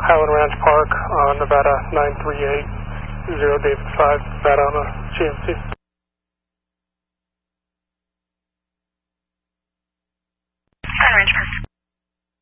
Highland Ranch Park, Nevada 938, 0 David 5, Nevada on a GMC.